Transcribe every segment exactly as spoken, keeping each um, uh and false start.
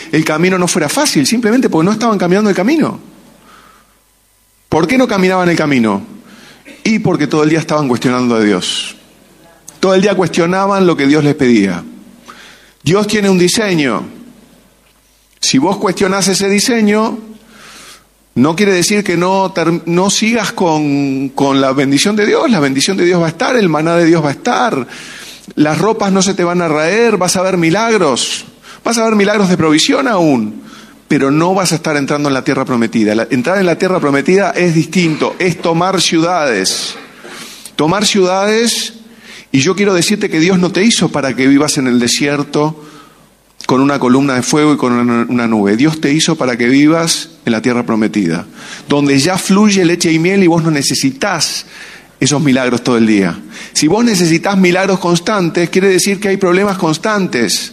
el camino no fuera fácil, simplemente porque no estaban caminando el camino. ¿Por qué no caminaban el camino? Y porque todo el día estaban cuestionando a Dios. Todo el día cuestionaban lo que Dios les pedía. Dios tiene un diseño. Si vos cuestionás ese diseño, no quiere decir que no, ter, no sigas con, con la bendición de Dios. La bendición de Dios va a estar, el maná de Dios va a estar. Las ropas no se te van a raer, vas a ver milagros. Vas a ver milagros de provisión aún, pero no vas a estar entrando en la tierra prometida. La, entrar en la tierra prometida es distinto, es tomar ciudades. Tomar ciudades, y yo quiero decirte que Dios no te hizo para que vivas en el desierto con una columna de fuego y con una, una nube. Dios te hizo para que vivas en la tierra prometida, donde ya fluye leche y miel y vos no necesitás esos milagros todo el día. Si vos necesitás milagros constantes, quiere decir que hay problemas constantes.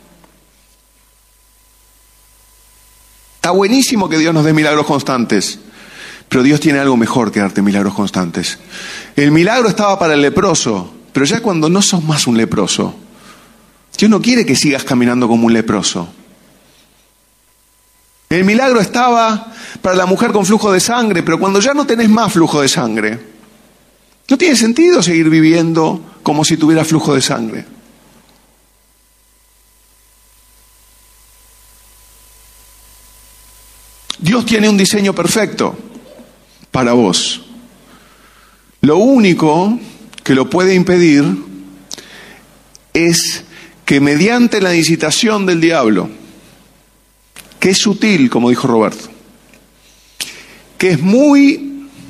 Está buenísimo que Dios nos dé milagros constantes, pero Dios tiene algo mejor que darte milagros constantes. El milagro estaba para el leproso, pero ya cuando no sos más un leproso, Dios no quiere que sigas caminando como un leproso. El milagro estaba para la mujer con flujo de sangre, pero cuando ya no tenés más flujo de sangre, no tiene sentido seguir viviendo como si tuvieras flujo de sangre. Dios tiene un diseño perfecto para vos. Lo único que lo puede impedir es que mediante la incitación del diablo, que es sutil, como dijo Roberto, que es muy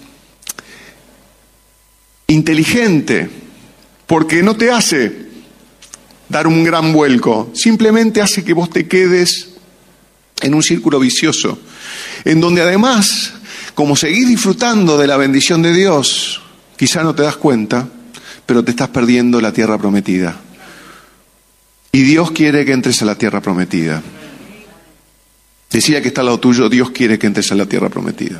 inteligente, porque no te hace dar un gran vuelco, simplemente hace que vos te quedes en un círculo vicioso, en donde además, como seguís disfrutando de la bendición de Dios, quizá no te das cuenta, pero te estás perdiendo la tierra prometida. Y Dios quiere que entres a la tierra prometida. Decía que está al lado tuyo, Dios quiere que entres a la tierra prometida.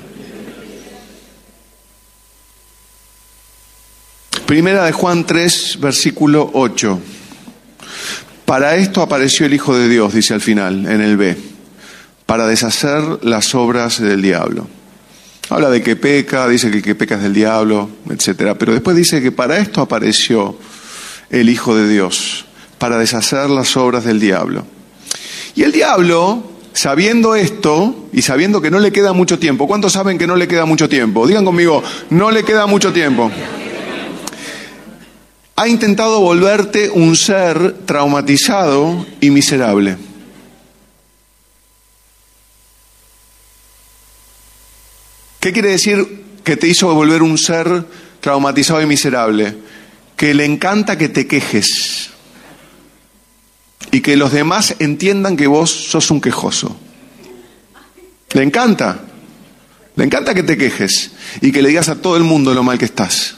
Primera de Juan tres, versículo ocho. Para esto apareció el Hijo de Dios, dice al final, en el B, para deshacer las obras del diablo. Habla de que peca, dice que el que peca es del diablo, etcétera. Pero después dice que para esto apareció el Hijo de Dios, para deshacer las obras del diablo. Y el diablo, sabiendo esto y sabiendo que no le queda mucho tiempo, ¿cuántos saben que no le queda mucho tiempo? Digan conmigo, no le queda mucho tiempo. Ha intentado volverte un ser traumatizado y miserable. ¿Qué quiere decir que te hizo volver un ser traumatizado y miserable? Que le encanta que te quejes y que los demás entiendan que vos sos un quejoso. Le encanta. Le encanta que te quejes y que le digas a todo el mundo lo mal que estás.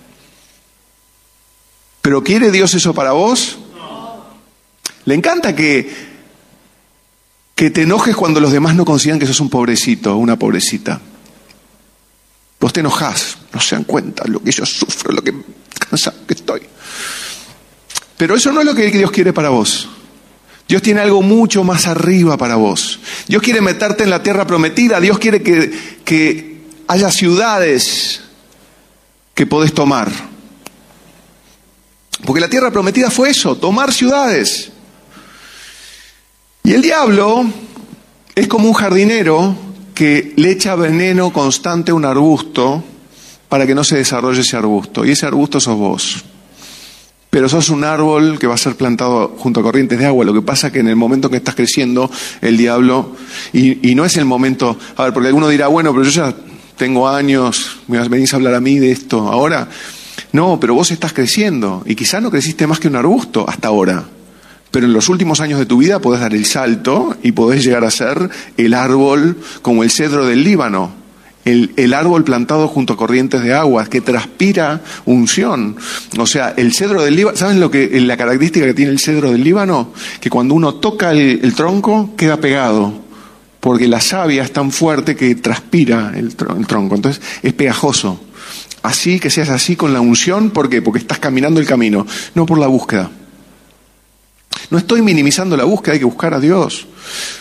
¿Pero quiere Dios eso para vos? Le encanta que, que te enojes cuando los demás no consideran que sos un pobrecito o una pobrecita. Vos te enojás, no se dan cuenta lo que yo sufro, lo que cansado que estoy. Pero eso no es lo que Dios quiere para vos. Dios tiene algo mucho más arriba para vos. Dios quiere meterte en la tierra prometida. Dios quiere que, que haya ciudades que podés tomar. Porque la tierra prometida fue eso, tomar ciudades. Y el diablo es como un jardinero que le echa veneno constante a un arbusto para que no se desarrolle ese arbusto. Y ese arbusto sos vos. Pero sos un árbol que va a ser plantado junto a corrientes de agua. Lo que pasa es que en el momento que estás creciendo, el diablo... Y, y no es el momento... A ver, porque alguno dirá, bueno, pero yo ya tengo años, me venís a hablar a mí de esto ahora... No, pero vos estás creciendo y quizás no creciste más que un arbusto hasta ahora. Pero en los últimos años de tu vida podés dar el salto y podés llegar a ser el árbol como el cedro del Líbano. El, el árbol plantado junto a corrientes de aguas que transpira unción. O sea, el cedro del Líbano, ¿saben lo que, la característica que tiene el cedro del Líbano? Que cuando uno toca el, el tronco queda pegado. Porque la savia es tan fuerte que transpira el, el tronco. Entonces es pegajoso. Así, que seas así con la unción, ¿por qué? Porque estás caminando el camino, no por la búsqueda. No estoy minimizando la búsqueda, hay que buscar a Dios.